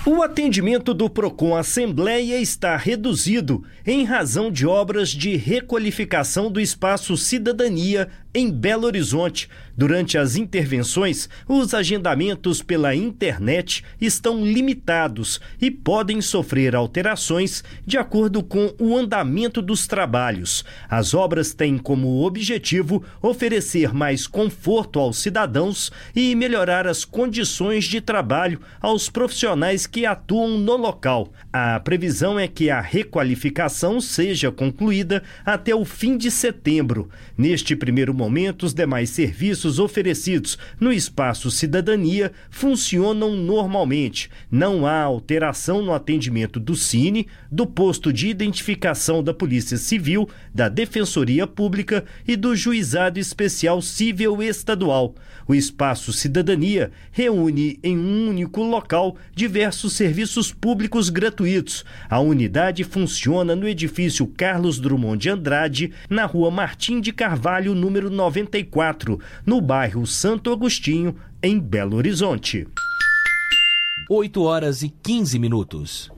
O atendimento do Procon Assembleia está reduzido em razão de obras de requalificação do espaço Cidadania em Belo Horizonte. Durante as intervenções, os agendamentos pela internet estão limitados e podem sofrer alterações de acordo com o andamento dos trabalhos. As obras têm como objetivo oferecer mais conforto aos cidadãos e melhorar as condições de trabalho aos profissionais que atuam no local. A previsão é que a requalificação seja concluída até o fim de setembro. Neste primeiro momento, os demais serviços oferecidos no espaço Cidadania funcionam normalmente. Não há alteração no atendimento do Cine, do posto de identificação da Polícia Civil, da Defensoria Pública e do Juizado Especial Civil Estadual. O espaço Cidadania reúne em um único local diversos serviços públicos gratuitos. A unidade funciona no edifício Carlos Drummond de Andrade, na rua Martim de Carvalho, número 94, no bairro Santo Agostinho, em Belo Horizonte. 8 horas e 15 minutos.